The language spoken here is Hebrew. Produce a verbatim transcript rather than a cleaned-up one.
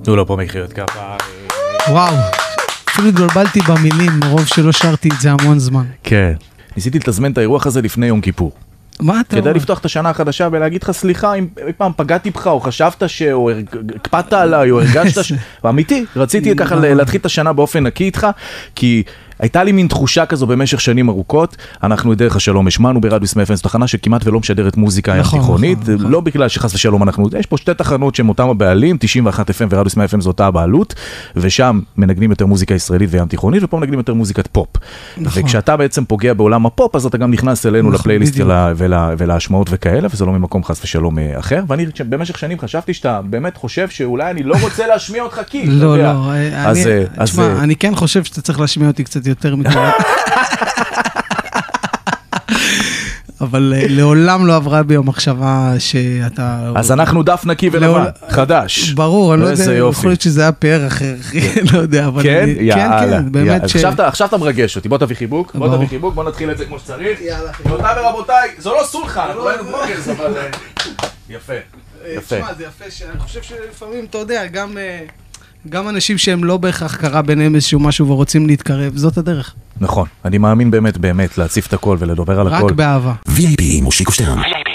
תנו לו פה מחיאות כפיים. וואו, אפילו התבלבלתי במילים, מרוב שלא שרתי את זה המון זמן. כן. ניסיתי לתזמן את האירוח הזה לפני יום כיפור. מה אתה אומר? כדי לפתוח את השנה החדשה ולהגיד לך סליחה אם אי פעם פגעתי בך או חשבת ש... או הקפדת עליי או הרגשת ש... ואמיתי, רציתי ככה להתחיל את השנה באופן נקי איתך, כי הייתה לי מין תחושה כזו במשך שנים ארוכות. אנחנו דרך השלום השמענו ברדיו אס אם אף אם, זו תחנה שכמעט ולא משדרת מוזיקה ים תיכונית, לא בגלל שחס ושלום אנחנו, יש פה שתי תחנות שהם אותם הבעלים, תשעים ואחת אף אם ורדיו אס אם אף אם זו אותה הבעלות, ושם מנגנים יותר מוזיקה ישראלית וים תיכונית, ופה מנגנים יותר מוזיקת פופ. וכשאתה בעצם פוגע בעולם הפופ, אז אתה גם נכנס אלינו לפלייליסט ולהשמעות וכאלה, וזה לא ממקום חס ושלום אחר. ואני במשך שנים חשבתי שאתה באמת חושב שאולי אני לא רוצה להשמיע אותך כי, לא, לא, אני כן חושב שאתה צריך להשמיע אותי קצת יותר מכאלה. אבל לעולם לא עברה בי המחשבה שאתה... אז אנחנו דף נקי ולבן, חדש. ברור, אני לא יודע, יכול להיות שזה היה פאר אחר, לא יודע, אבל... כן? יאללה. כן, באמת ש... עכשיו אתה מרגש אותי, בוא תביא חיבוק, בוא תביא חיבוק, בוא נתחיל את זה כמו שצריך. רבותיי ורבותיי, זו לא סולחה, אנחנו לא היינו בלוגרס, אבל... יפה, יפה. תשמע, זה יפה, שאני חושב שלפעמים, אתה יודע, גם... גם אנשים שהם לא בהכרח קרה ביניהם איזשהו משהו ורוצים להתקרב, זאת הדרך. נכון, אני מאמין באמת באמת להציף את הכל ולדובר על הכל. רק באהבה. וי איי פי מושיקו שטרן.